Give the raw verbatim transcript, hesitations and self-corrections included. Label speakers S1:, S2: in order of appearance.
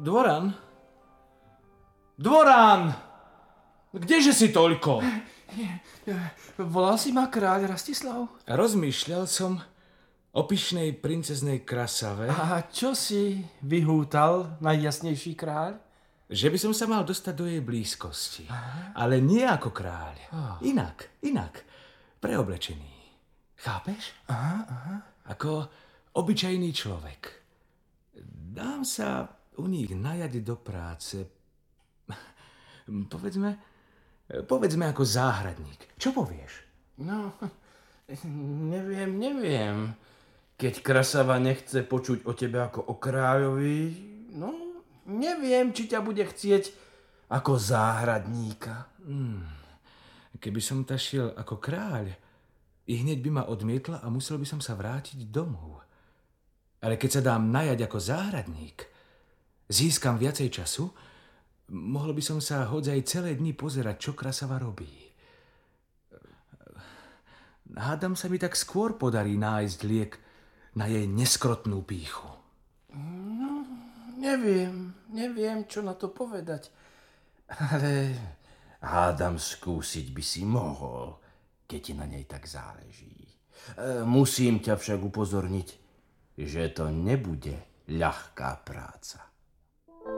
S1: Dvoran? Dvoran! Kdeže si toľko?
S2: Volal si ma kráľ Rastislav?
S1: Rozmýšľal som o pyšnej princeznej krasave.
S2: A čo si vyhútal, najjasnejší kráľ?
S1: Že by som sa mal dostať do jej blízkosti. Aha. Ale nie ako kráľ. Oh. Inak, inak. Preoblečený. Chápeš?
S2: Aha, aha.
S1: Ako obyčajný človek. Dám sa u nich najať do práce. Povedzme, povedzme ako záhradník. Čo povieš?
S2: No, neviem, neviem. Keď krasava nechce počuť o tebe ako o kráľovi, no, neviem, či ťa bude chcieť ako záhradníka.
S1: Hmm. Keby som ta šiel ako kráľ, i hneď by ma odmietla a musel by som sa vrátiť domov. Ale keď sa dám najať ako záhradník, získam viacej času, mohol by som sa hodzaj celé dni pozerať, čo krasava robí. Hádam sa mi tak skôr podarí nájsť liek na jej neskrotnú pýchu.
S2: No, neviem, neviem, čo na to povedať. Ale hádam, skúsiť by si mohol, keď ti na nej tak záleží. Musím ťa však upozorniť, že to nebude ľahká práca.